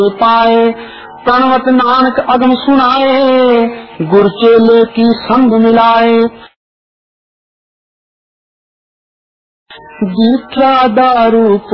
पाए। प्रणवत नानक अगम सुनाए, गुर चेले की संग मिलाए। दीक्षा दारू